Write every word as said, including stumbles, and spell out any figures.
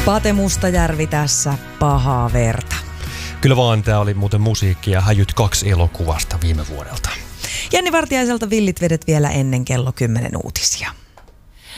Pate Mustajärvi tässä, pahaa verta. Kyllä vaan, tää oli muuten musiikkia Häjyt kaksi elokuvasta viime vuodelta. Jenni Vartiaiselta villit vedet vielä ennen kello kymmenen uutisia.